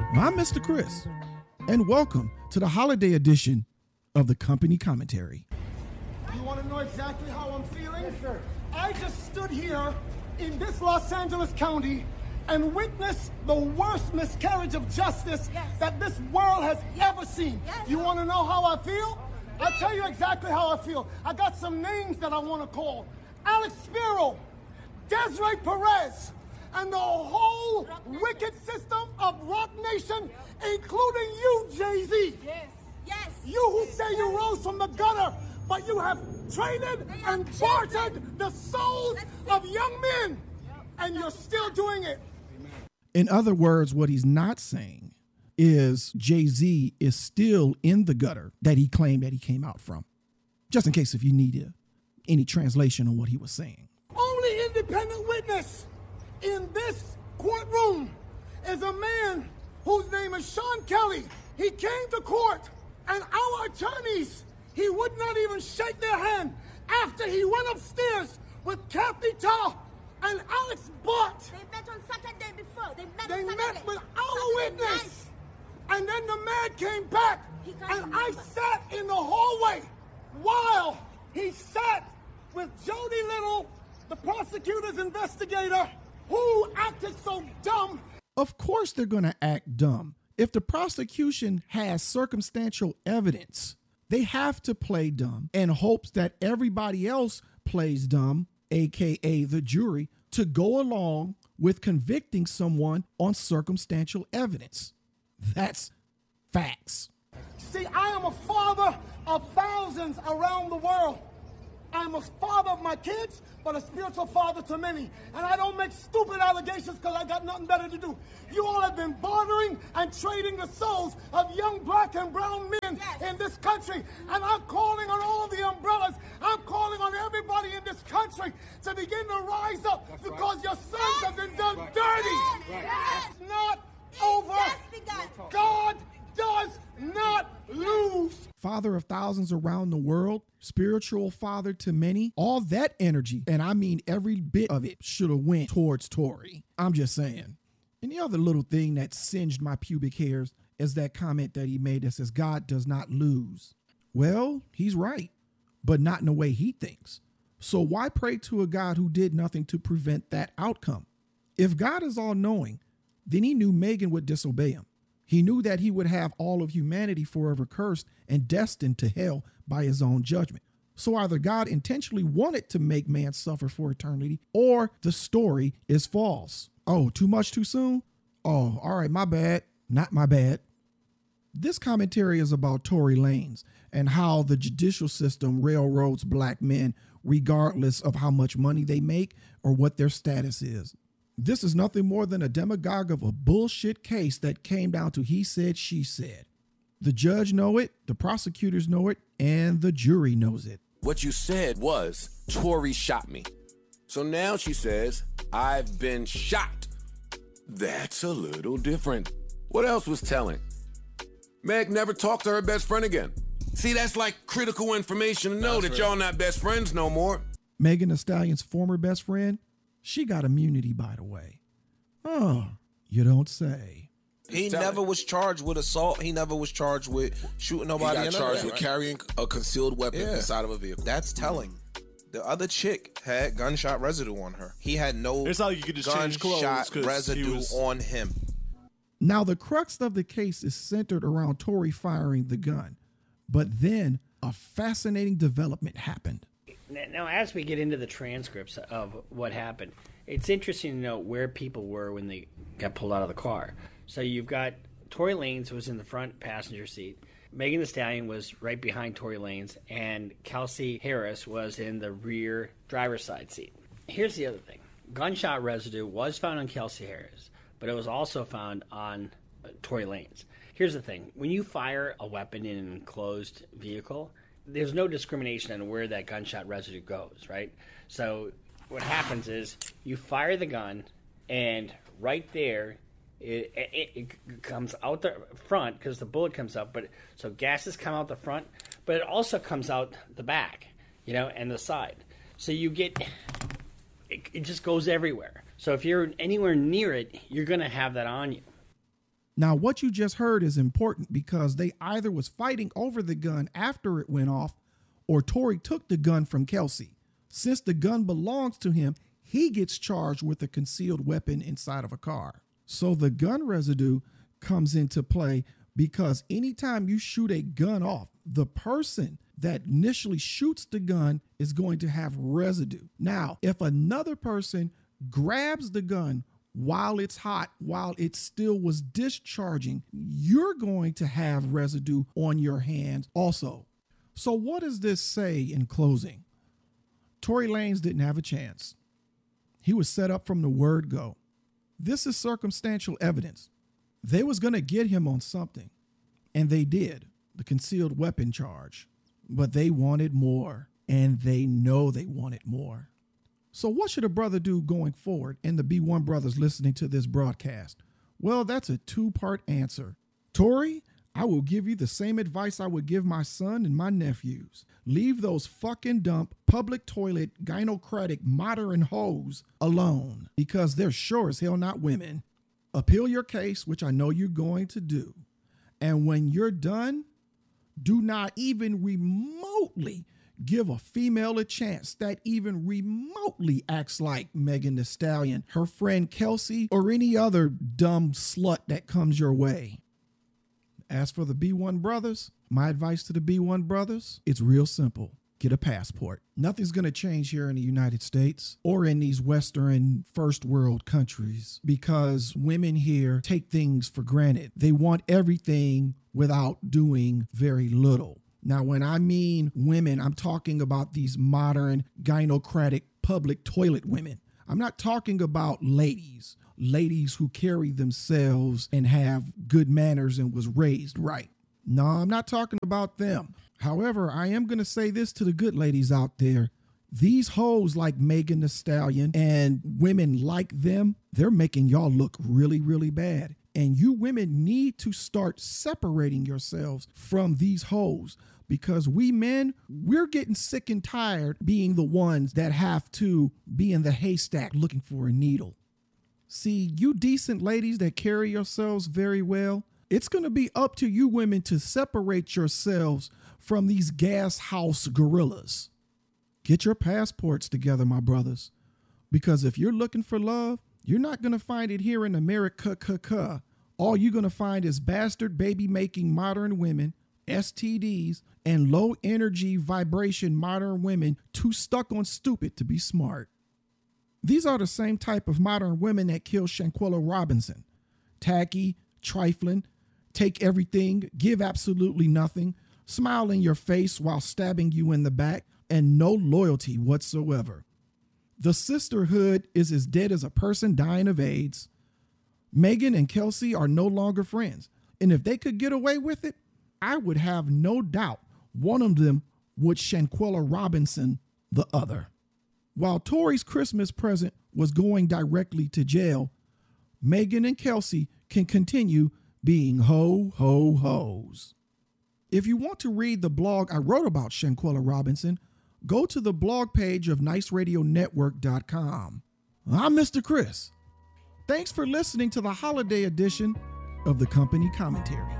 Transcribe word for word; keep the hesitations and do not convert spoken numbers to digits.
I'm Mister Chris, and welcome to the holiday edition of the Company Commentary. You want to know exactly how I'm feeling? Yes, sir. I just stood here in this Los Angeles County and witnessed the worst miscarriage of justice yes. that this world has yes. ever seen. Yes. You want to know how I feel? I'll tell you exactly how I feel. I got some names that I want to call. Alex Spiro, Desiree Perez, and the whole wicked system of Rock Nation, including you, Jay-Z. Yes, yes. You who say you rose from the gutter, but you have traded and bartered the souls of young men, and you're still doing it. In other words, what he's not saying is Jay-Z is still in the gutter that he claimed that he came out from. Just in case if you need any translation on what he was saying. Only independent witness in this courtroom is a man whose name is Sean Kelly. He came to court, and our attorneys, he would not even shake their hand after he went upstairs with Kathy Ta and Alex Bott. They met on Saturday before. They met They on met Saturday. with our Saturday witness. night. And then the man came back, He can't and I remember. sat in the hallway while he sat with Jody Little, the prosecutor's investigator, who acted so dumb. Of course they're going to act dumb. If the prosecution has circumstantial evidence, they have to play dumb in hopes that everybody else plays dumb, aka the jury, to go along with convicting someone on circumstantial evidence. That's facts. See, I am a father of thousands around the world. I'm a father of my kids, but a spiritual father to many. And I don't make stupid allegations because I got nothing better to do. You all have been bartering and trading the souls of young black and brown men Yes. in this country. And I'm calling on all of the umbrellas. I'm calling on everybody in this country to begin to rise up. That's because right. your sons Yes. have been done Right. dirty. Yes. Yes. It's not It's over. just begun. God does not lose. Father of thousands around the world, spiritual father to many, all that energy, and I mean every bit of it, should have went towards Tory. I'm just saying. And the other little thing that singed my pubic hairs is that comment that he made that says God does not lose. Well, he's right, but not in the way he thinks. So why pray to a God who did nothing to prevent that outcome? If God is all-knowing, then he knew Megan would disobey him. He knew that he would have all of humanity forever cursed and destined to hell by his own judgment. So either God intentionally wanted to make man suffer for eternity, or the story is false. Oh, too much too soon? Oh, all right, my bad. Not my bad. This commentary is about Tory Lanez and how the judicial system railroads black men regardless of how much money they make or what their status is. This is nothing more than a demagogue of a bullshit case that came down to he said, she said. The judge know it, the prosecutors know it, and the jury knows it. What you said was, Tory shot me. So now she says, I've been shot. That's a little different. What else was telling? Meg never talked to her best friend again. See, that's like critical information to know that's that right. y'all not best friends no more. Megan Thee Stallion's former best friend, she got immunity, by the way. Oh, you don't say. He never was charged with assault. He never was charged with shooting nobody. He got in charged there, with right? carrying a concealed weapon Yeah. inside of a vehicle. That's telling. The other chick had gunshot residue on her. He had no It's not like you could just change clothes gunshot 'cause he residue was- on him. Now, the crux of the case is centered around Tory firing the gun. But then a fascinating development happened. Now, as we get into the transcripts of what happened, it's interesting to know where people were when they got pulled out of the car. So you've got Tory Lanez, who was in the front passenger seat. Megan Thee Stallion was right behind Tory Lanez, and Kelsey Harris was in the rear driver's side seat. Here's the other thing. Gunshot residue was found on Kelsey Harris, but it was also found on uh, Tory Lanez. Here's the thing. When you fire a weapon in an enclosed vehicle, there's no discrimination on where that gunshot residue goes, right? So what happens is you fire the gun, and right there, it, it, it comes out the front because the bullet comes up. But so gases come out the front, but it also comes out the back, you know, and the side. So you get it, it just goes everywhere. So if you're anywhere near it, you're going to have that on you. Now, what you just heard is important because they either was fighting over the gun after it went off, or Tory took the gun from Kelsey. Since the gun belongs to him, he gets charged with a concealed weapon inside of a car. So the gun residue comes into play because anytime you shoot a gun off, the person that initially shoots the gun is going to have residue. Now, if another person grabs the gun while it's hot, while it still was discharging, you're going to have residue on your hands also. So what does this say in closing? Tory Lanez didn't have a chance. He was set up from the word go. This is circumstantial evidence. They was going to get him on something, and they did, the concealed weapon charge. But they wanted more, and they know they wanted more. So what should a brother do going forward and the B one brothers listening to this broadcast? Well, that's a two-part answer. Tory, I will give you the same advice I would give my son and my nephews. Leave those fucking dump, public toilet, gynocratic, modern hoes alone, because they're sure as hell not women. Appeal your case, which I know you're going to do. And when you're done, do not even remotely give a female a chance that even remotely acts like Megan Thee Stallion, her friend Kelsey, or any other dumb slut that comes your way. As for the B one brothers, my advice to the B one brothers, it's real simple. Get a passport. Nothing's going to change here in the United States or in these Western first world countries because women here take things for granted. They want everything without doing very little. Now, when I mean women, I'm talking about these modern gynocratic public toilet women. I'm not talking about ladies, ladies who carry themselves and have good manners and was raised right. No, I'm not talking about them. However, I am going to say this to the good ladies out there. These hoes like Megan Thee Stallion and women like them, they're making y'all look really, really bad. And you women need to start separating yourselves from these hoes because we men, we're getting sick and tired being the ones that have to be in the haystack looking for a needle. See, you decent ladies that carry yourselves very well, it's going to be up to you women to separate yourselves from these gas house gorillas. Get your passports together, my brothers, because if you're looking for love, you're not going to find it here in America. All you're going to find is bastard baby-making modern women, S T Ds, and low-energy vibration modern women too stuck on stupid to be smart. These are the same type of modern women that killed Shanquella Robinson. Tacky, trifling, take everything, give absolutely nothing, smile in your face while stabbing you in the back, and no loyalty whatsoever. The sisterhood is as dead as a person dying of AIDS. Megan and Kelsey are no longer friends. And if they could get away with it, I would have no doubt one of them would Shanquella Robinson the other. While Tory's Christmas present was going directly to jail, Megan and Kelsey can continue being ho, ho, hoes. If you want to read the blog I wrote about Shanquella Robinson, go to the blog page of nice radio network dot com. I'm Mister Chris. Thanks for listening to the holiday edition of the Company Commentary.